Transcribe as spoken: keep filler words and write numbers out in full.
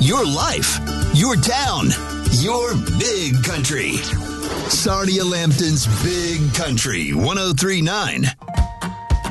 your life, your town, your big country. Sarnia Lambton's Big Country, one oh three point nine.